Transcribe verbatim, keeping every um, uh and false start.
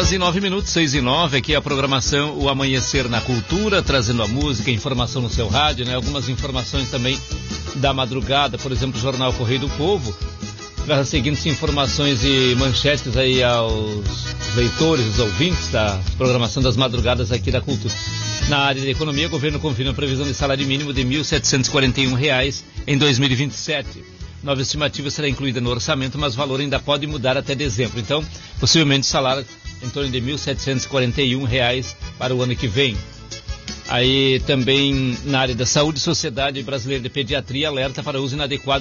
horas e nove minutos, seis e nove, aqui a programação O Amanhecer na Cultura, trazendo a música, informação no seu rádio, né? Algumas informações também da madrugada, por exemplo, o Jornal Correio do Povo, traz as seguintes informações e manchetes aí aos leitores, os ouvintes da programação das madrugadas aqui da Cultura. Na área da economia, o governo confirma a previsão de salário mínimo de mil setecentos e quarenta e um reais em dois mil e vinte e sete. Nova estimativa será incluída no orçamento, mas o valor ainda pode mudar até dezembro. Então, possivelmente, salário em torno de mil setecentos e quarenta e um reais para o ano que vem. Aí também na área da saúde, Sociedade Brasileira de Pediatria alerta para uso inadequado